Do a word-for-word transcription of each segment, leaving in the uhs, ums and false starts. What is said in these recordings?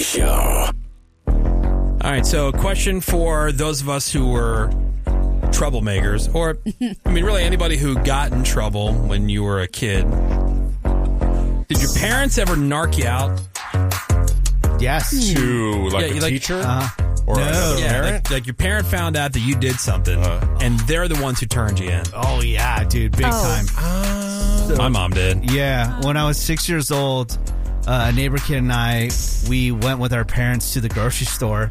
Show. All right, so a question for those of us who were troublemakers, or, I mean, really anybody who got in trouble when you were a kid. Did your parents ever narc you out? Yes. To, like, Yeah, a like- teacher? Uh-huh. Or No. another Yeah, parent? like, like your parent found out that you did something, Uh. and they're the ones who turned you in. Oh, yeah, dude. Big Oh. time. So- My mom did. Yeah. When I was six years old, uh, a neighbor kid and I, we went with our parents to the grocery store,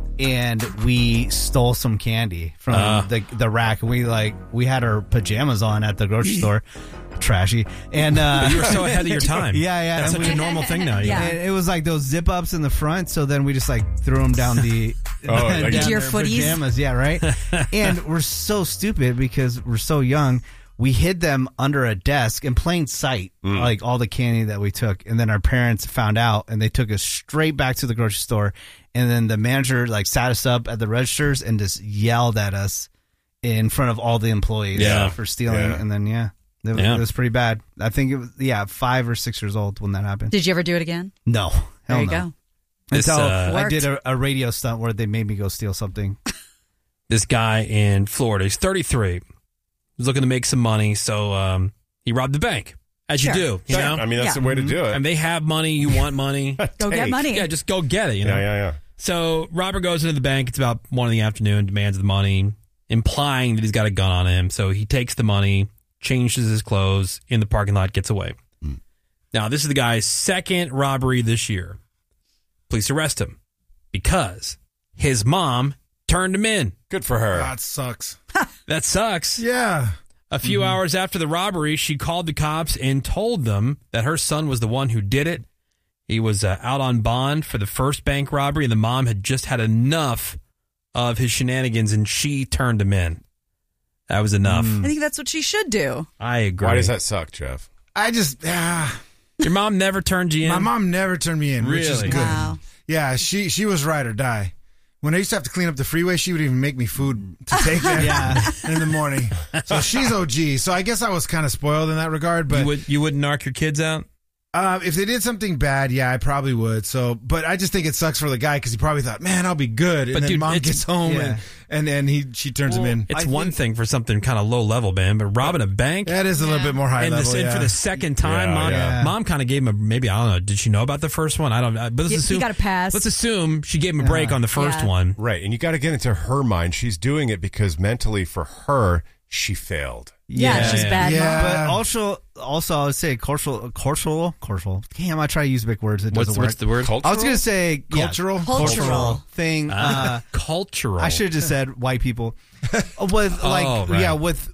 and we stole some candy from Uh. the the rack. We like we had our pajamas on at the grocery store, trashy, and uh, But you were so ahead of your time. Yeah, yeah. That's and such we- a normal thing now. Yeah. And it was like those zip ups in the front, so then we just like threw them down the Oh, like- down Into your their footies? pajamas. Yeah, right. And we're so stupid because we're so young. We hid them under a desk in plain sight, like all the candy that we took. And then our parents found out, and they took us straight back to the grocery store. And then the manager like sat us up at the registers and just yelled at us in front of all the employees Yeah. for stealing. Yeah. And then yeah, it, Yeah. it was pretty bad. I think it was yeah five or six years old when that happened. Did you ever do it again? No, hell There you no. go. This, Until uh, I did a, a radio stunt where they made me go steal something. This guy in Florida, he's thirty-three. He's looking to make some money, so um, he robbed the bank, as Sure. you do. You Yeah, know? I mean, that's Yeah. the way to do it. And they have money, you want money. Go get Take. money. Yeah, just go get it, you know? yeah, yeah, yeah. So Robert goes into the bank. It's about one in the afternoon, demands the money, implying that he's got a gun on him. So he takes the money, changes his clothes in the parking lot, gets away. Now, this is the guy's second robbery this year. Police arrest him because his mom turned him in. Good for her. That sucks. That sucks. Yeah. A few hours after the robbery, she called the cops and told them that her son was the one who did it. He was uh, out on bond for the first bank robbery, and the mom had just had enough of his shenanigans, and she turned him in. That was enough. I think that's what she should do. I agree. Why does that suck, Jeff? I just, ah, Your mom never turned you in? my mom never turned me in, which is Really? good. Wow. Yeah, she she was ride or die. When I used to have to clean up the freeway, she would even make me food to take there in the morning. So she's O G. So I guess I was kind of spoiled in that regard. But you, would, you wouldn't narc your kids out? uh, if they did something bad, yeah, I probably would. So, but I just think it sucks for the guy because he probably thought, man, I'll be good. And But then dude, mom it's- gets home yeah. and, and and he she turns him in. It's I one think- thing for something kind of low level, man, but robbing a bank That is a little Yeah. bit more high and, level. the, and yeah. for the second time, Yeah, mom, yeah. mom kind of gave him a, maybe, I don't know, did she know about the first one? I don't know. But let's You- you assume, gotta pass. Let's assume she gave him a break on the first Yeah. one. Right. And you got to get into her mind. She's doing it because mentally for her, she failed. Yeah, Yeah, she's yeah. bad. Yeah. Mom. But also, also I would say cultural, cultural, cultural. Damn, I try to use big words. It What's, doesn't what's work. the word? Cultural? I was gonna say yeah, Cultural? Cultural. thing. Uh, Uh, cultural. I should have just said white people. With like, Oh, right. yeah, with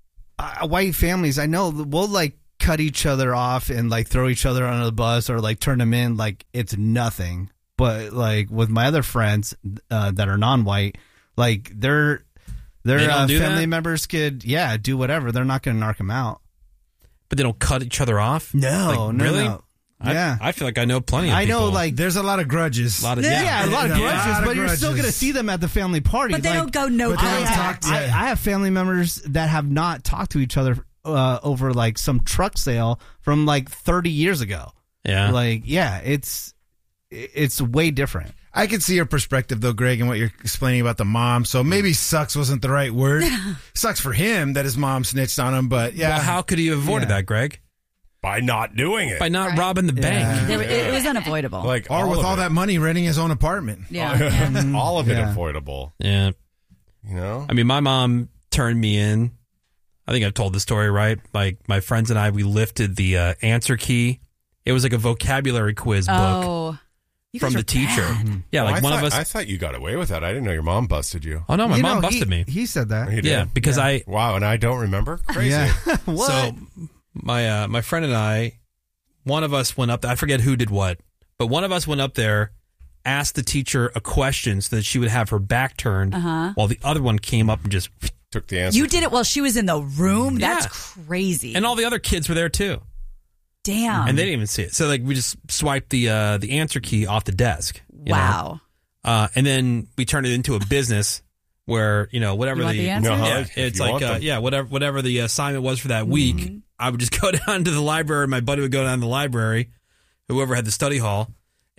uh, white families, I know we'll like cut each other off and like throw each other under the bus or like turn them in like it's nothing. But like with my other friends uh, that are non-white, like they're They their don't uh, do family that? members could yeah do whatever. They're not going to narc them out. But they don't cut each other off? No, Like, no, really? no. I, Yeah. I feel like I know plenty of I know, people. like There's a lot of grudges. a lot of, yeah, yeah. a lot of Yeah, a grudges, lot of but you're still grudges. going to see them at the family party. But they Like, don't go no But they don't contact. talk I, I have family members that have not talked to each other uh, over like some truck sale from like thirty years ago. Yeah. Like, yeah, it's it's way different. I can see your perspective though, Greg, and what you're explaining about the mom. So maybe sucks wasn't the right word. Sucks for him that his mom snitched on him, but yeah. Well, how could he have avoided Yeah. that, Greg? By not doing it. By not Right. robbing the bank. It, it was unavoidable. like or with of all it. that money renting his own apartment. yeah. all of it Yeah. avoidable. Yeah. You know? I mean, my mom turned me in. I think I've told the story, right? Like, my friends and I, we lifted the uh, answer key. It was like a vocabulary quiz book Oh. You from guys the are teacher. bad. Yeah, Oh, like I one thought, of us. I thought you got away with that. I didn't know your mom busted you. Oh, no, my You mom know, busted he, me. He said that. He did. Yeah, because I. Wow, and I don't remember? Crazy. Yeah. what? So, my uh, my friend and I, one of us went up there. I forget who did what, but one of us went up there, asked the teacher a question so that she would have her back turned, Uh-huh. while the other one came up and just. Took the answer. You did it while she was in the room? That's Yeah. crazy. And all the other kids were there too. Damn. And they didn't even see it. So like we just swiped the uh, the answer key off the desk. you know? Wow. Uh, and then we turned it into a business where, you know, whatever You want the answers? No, yeah, if it's you like want uh, them. yeah, whatever whatever the assignment was for that week, I would just go down to the library. My buddy would go down to the library, whoever had the study hall,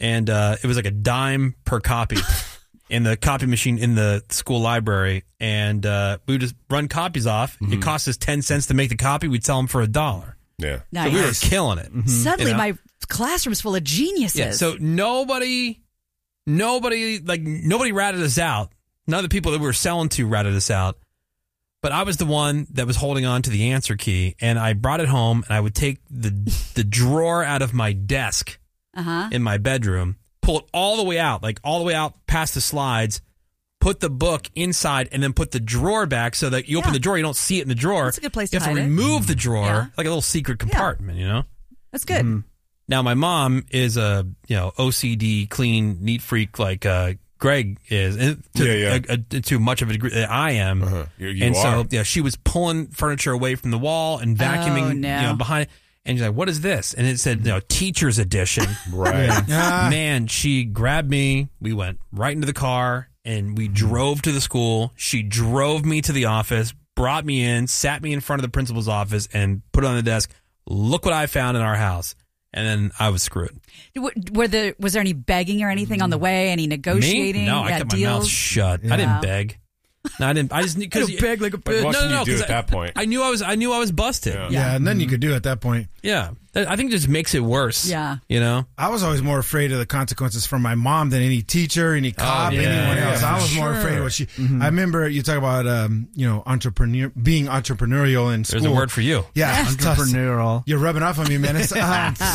and uh, it was like a dime per copy in the copy machine in the school library. And uh, we would just run copies off. Mm-hmm. It cost us ten cents to make the copy. We'd sell them for a dollar. Yeah. So Nice. we were killing it. Suddenly, You know? my classroom's full of geniuses. Yeah, so nobody, nobody, like, nobody ratted us out. None of the people that we were selling to ratted us out. But I was the one that was holding on to the answer key, and I brought it home, and I would take the the drawer out of my desk uh-huh. in my bedroom, pull it all the way out, like all the way out past the slides, put the book inside, and then put the drawer back so that you open Yeah. the drawer, you don't see it in the drawer. That's a good place you to have to hide it. remove the drawer, Yeah. like a little secret compartment, you know? That's good. Mm-hmm. Now, my mom is a, you know, O C D, clean, neat freak like uh, Greg is, and to, Yeah, yeah. A, a, to much of a degree that I am. Uh-huh. You- you and so, are. yeah, she was pulling furniture away from the wall and vacuuming, Oh, no. you know, behind it. And she's like, "What is this?" And it said, you know, teacher's edition. Right. Ah. Man, she grabbed me. We went right into the car and we drove to the school. She drove me to the office, brought me in, sat me in front of the principal's office, and put it on the desk. Look what I found in our house. And then I was screwed. W- Were there was there any begging or anything on the way? Any negotiating? Me? No, I Yeah, kept my deals? mouth shut. I Yeah. didn't beg. No, I didn't. I just because I don't beg like a But bitch. what No, can no, no, you do 'cause at I- that point? I knew I was. I knew I was busted. Yeah. Yeah, and then you could do at that point. Yeah. I think it just makes it worse. Yeah. You know? I was always more afraid of the consequences from my mom than any teacher, any cop, yeah, anyone yeah, else. I for was more sure. afraid of what she. I remember you talk about, um, you know, entrepreneur, being entrepreneurial in school. There's a word for you. Yeah, it's tough. Entrepreneurial. You're rubbing off on me, man. It's, uh,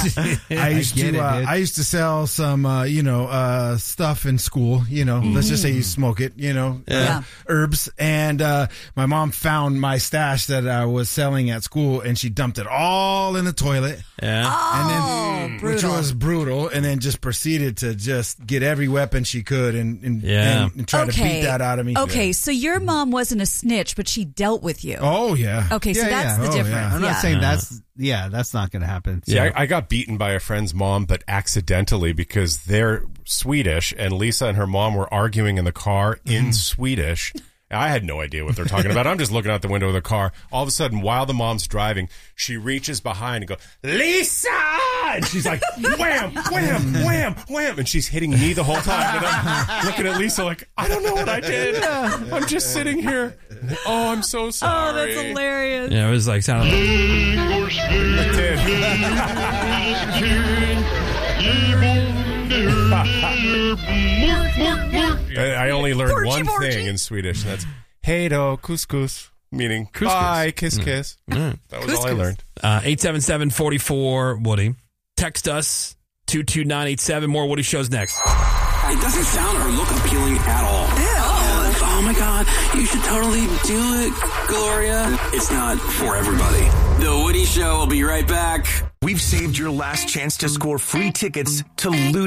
I used get to, it, uh, dude. I used to sell some, uh, you know, uh, stuff in school. You know, let's just say you smoke it. You know, Yeah. uh, herbs. And uh, my mom found my stash that I was selling at school, and she dumped it all in the toilet. Yeah. And then, Oh, which brutal. was brutal, and then just proceeded to just get every weapon she could and and, Yeah. and, and try to beat that out of me. Okay, so your mom wasn't a snitch, but she dealt with you. Oh yeah. Okay, so Yeah, that's yeah. the Oh, difference. yeah. I'm not Yeah. saying that's yeah, that's not going to happen. See, I, I got beaten by a friend's mom, but accidentally because they're Swedish, and Lisa and her mom were arguing in the car in Swedish. I had no idea what they're talking about. I'm just looking out the window of the car. All of a sudden, while the mom's driving, she reaches behind and goes, "Lisa!" And she's like, wham, wham, wham, wham. And she's hitting me the whole time. And I'm looking at Lisa like, I don't know what I did. I'm just sitting here. Oh, I'm so sorry. Oh, that's hilarious. Yeah, it was like sounding like, It did. I only learned Porgy, one porgy. thing in Swedish, and that's "Hej då, couscous," meaning Couscous. bye, kiss, kiss. That was all I learned. uh, eight seven seven, four four, Woody. Text us, two two nine eight seven. More Woody shows next. It doesn't sound or look appealing at all. Oh, oh my God, you should totally do it, Gloria. It's not for everybody. The Woody Show will be right back. We've saved your last chance to score free tickets to Luda.